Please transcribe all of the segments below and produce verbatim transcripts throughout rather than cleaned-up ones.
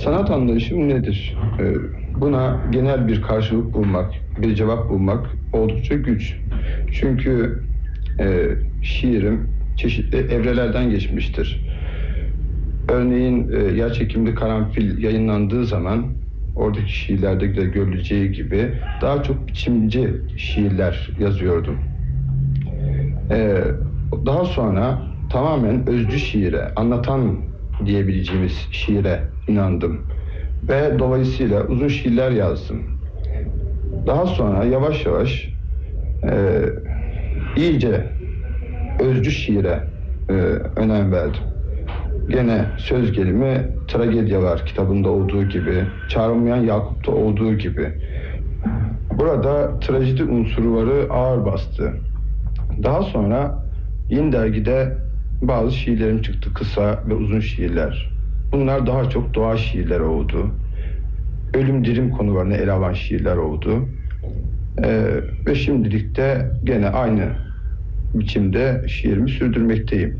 Sanat anlayışım nedir? Ee, buna genel bir karşılık bulmak, bir cevap bulmak oldukça güç. Çünkü e, şiirim çeşitli evrelerden geçmiştir. Örneğin e, Yerçekimli Karanfil yayınlandığı zaman oradaki şiirlerde de görüleceği gibi daha çok biçimci şiirler yazıyordum. Ee, daha sonra tamamen özcü şiire, anlatan diyebileceğimiz şiire inandım. Ve dolayısıyla uzun şiirler yazdım. Daha sonra yavaş yavaş e, iyice özcü şiire e, önem verdim. Gene söz gelimi Tragedyalar kitabında olduğu gibi, Çağrılmayan Yakup'ta olduğu gibi. Burada trajedi unsurları ağır bastı. Daha sonra Yeni Dergi'de bazı şiirlerim çıktı, kısa ve uzun şiirler. Bunlar daha çok doğa şiirleri oldu. Ölüm dirim konularını ele alan şiirler oldu. Ee, ve şimdilik de gene aynı biçimde şiirimi sürdürmekteyim.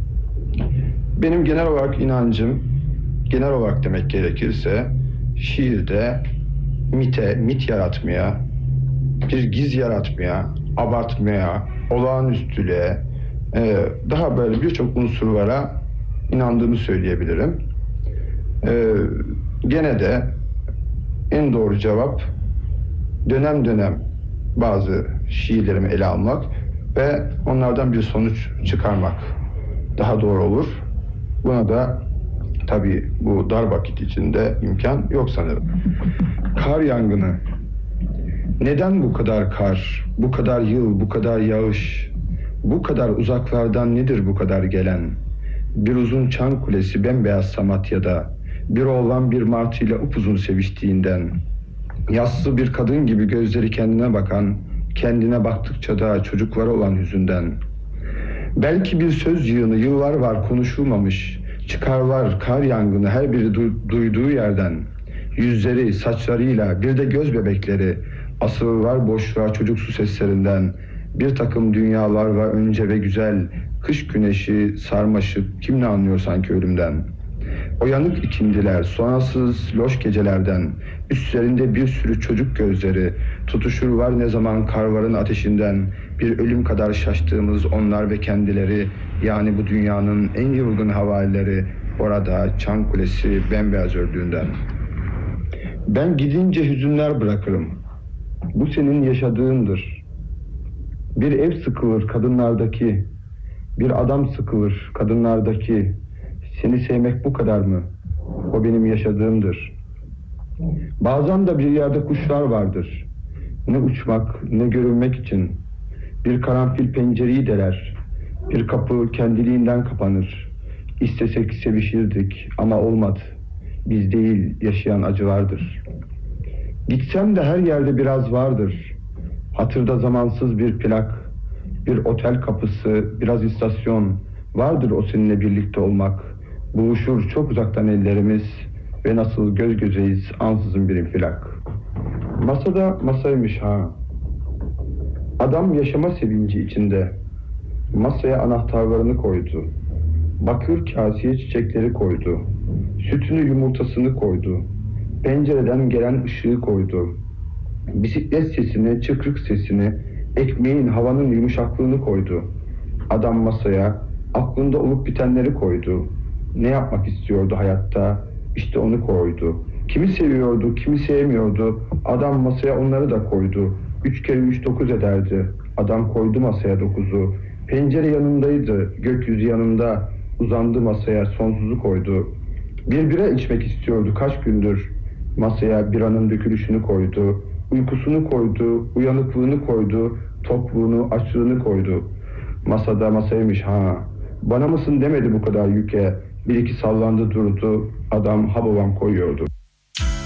Benim genel olarak inancım, genel olarak demek gerekirse, şiirde mite, mit yaratmaya, bir giz yaratmaya, abartmaya, olağanüstülüğe, e, daha böyle birçok unsurlara inandığımı söyleyebilirim. E, gene de en doğru cevap dönem dönem bazı şiirlerimi ele almak ve onlardan bir sonuç çıkarmak daha doğru olur. Buna da tabii bu dar vakit içinde imkan yok sanırım. Kar yangını. Neden bu kadar kar, bu kadar yıl, bu kadar yağış, bu kadar uzaklardan nedir bu kadar gelen? Bir uzun çan kulesi bembeyaz Samatya'da, bir oğlan bir martıyla upuzun seviştiğinden, yassı bir kadın gibi gözleri kendine bakan, kendine baktıkça da çocuklara olan hüzünden. Belki bir söz yığını yıllar var konuşulmamış, çıkar var kar yangını her biri du- duyduğu yerden. Yüzleri, saçlarıyla, bir de göz bebekleri, asıl var boşluğa çocuksu seslerinden. Bir takım dünyalar var önce ve güzel, kış güneşi, sarmaşık, kim ne anlıyor sanki ölümden. O yanık ikindiler, sonrasız loş gecelerden, üstlerinde bir sürü çocuk gözleri, tutuşur var ne zaman karvarın ateşinden, bir ölüm kadar şaştığımız onlar ve kendileri, yani bu dünyanın en yılgın havarileri, orada çan kulesi bembeyaz ördüğünden. Ben gidince hüzünler bırakırım, bu senin yaşadığındır. Bir ev sıkılır kadınlardaki, bir adam sıkılır kadınlardaki. Seni sevmek bu kadar mı? O benim yaşadığımdır. Bazen de bir yerde kuşlar vardır. Ne uçmak, ne görünmek için. Bir karanfil pencereyi deler. Bir kapı kendiliğinden kapanır. İstesek sevişirdik ama olmadı. Biz değil, yaşayan acılardır. Gitsem de her yerde biraz vardır. Hatırda zamansız bir plak, bir otel kapısı, biraz istasyon. Vardır o seninle birlikte olmak. Buluşur çok uzaktan ellerimiz ve nasıl göz gözeyiz ansızın bir infilak. Masada masaymış ha. Adam yaşama sevinci içinde. Masaya anahtarlarını koydu. Bakır kaseye çiçekleri koydu. Sütünü yumurtasını koydu. Pencereden gelen ışığı koydu. Bisiklet sesini, çıkrık sesini, ekmeğin, havanın yumuşaklığını koydu. Adam masaya aklında olup bitenleri koydu. Ne yapmak istiyordu hayatta? İşte onu koydu. Kimi seviyordu, kimi sevmiyordu. Adam masaya onları da koydu. Üç kere üç dokuz ederdi. Adam koydu masaya dokuzu. Pencere yanındaydı, gökyüzü yanında. Uzandı masaya, sonsuzu koydu. Bir bira içmek istiyordu kaç gündür. Masaya biranın dökülüşünü koydu. Uykusunu koydu, uyanıklığını koydu. Tokluğunu, açlığını koydu. Masada masaymış ha. Bana mısın demedi bu kadar yüke. Bir iki sallandı durdu. Adam hababam koyuyordu.